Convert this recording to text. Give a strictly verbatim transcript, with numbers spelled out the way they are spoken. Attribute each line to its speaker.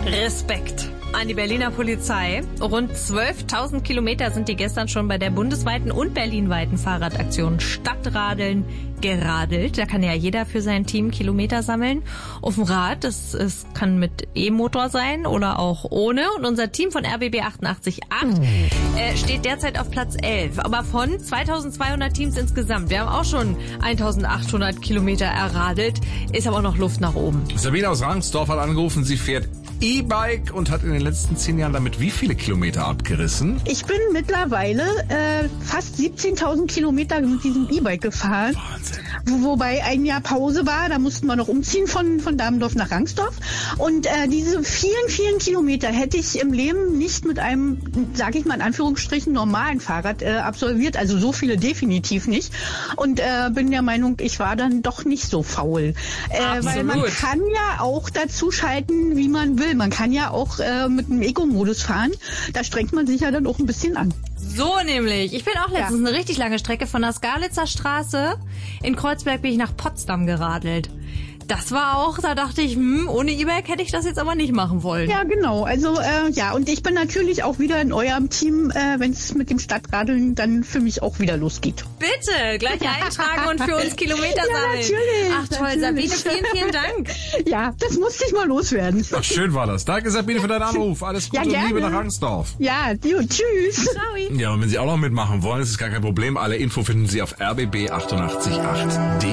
Speaker 1: Respekt an die Berliner Polizei. Rund zwölftausend Kilometer sind die gestern schon bei der bundesweiten und berlinweiten Fahrradaktion Stadtradeln geradelt. Da kann ja jeder für sein Team Kilometer sammeln. Auf dem Rad, das, das kann mit E-Motor sein oder auch ohne. Und unser Team von R B B achtundachtzig Komma acht äh, steht derzeit auf Platz elf. Aber von zweitausendzweihundert Teams insgesamt. Wir haben auch schon eintausendachthundert Kilometer erradelt. Ist aber auch noch Luft nach oben.
Speaker 2: Sabine aus Rangsdorf hat angerufen, sie fährt E-Bike und hat in den letzten zehn Jahren damit wie viele Kilometer abgerissen?
Speaker 3: Ich bin mittlerweile äh, fast siebzehntausend Kilometer mit diesem E-Bike gefahren.
Speaker 2: Wahnsinn.
Speaker 3: Wo, wobei ein Jahr Pause war, da mussten wir noch umziehen von, von Damendorf nach Rangsdorf. Und äh, diese vielen, vielen Kilometer hätte ich im Leben nicht mit einem, sage ich mal in Anführungsstrichen, normalen Fahrrad äh, absolviert. Also so viele definitiv nicht. Und äh, bin der Meinung, ich war dann doch nicht so faul. Äh, weil man kann ja auch dazu schalten, wie man will. Man kann ja auch äh, mit einem Eco-Modus fahren. Da strengt man sich ja dann auch ein bisschen an.
Speaker 1: So nämlich. Ich bin auch letztens ja. eine richtig lange Strecke von der Skalitzer Straße in Kreuzberg bin ich nach Potsdam geradelt. Das war auch, da dachte ich, hm, ohne E-Bike hätte ich das jetzt aber nicht machen wollen.
Speaker 3: Ja, genau. Also, äh, ja, und ich bin natürlich auch wieder in eurem Team, äh, wenn es mit dem Stadtradeln dann für mich auch wieder losgeht.
Speaker 1: Bitte, gleich eintragen und für uns Kilometer
Speaker 3: ja,
Speaker 1: sammeln.
Speaker 3: Natürlich.
Speaker 1: Ach toll,
Speaker 3: natürlich.
Speaker 1: Sabine, vielen, vielen Dank.
Speaker 3: Ja, das musste ich mal loswerden.
Speaker 2: Ach, schön war das. Danke, Sabine, für deinen Anruf. Alles Gute
Speaker 3: ja,
Speaker 2: und Liebe nach Rangsdorf.
Speaker 3: Ja, du, tschüss.
Speaker 1: Ciao.
Speaker 2: Ja, und wenn Sie auch noch mitmachen wollen, ist es gar kein Problem. Alle Info finden Sie auf r b b achtundachtzig Komma acht punkt d e.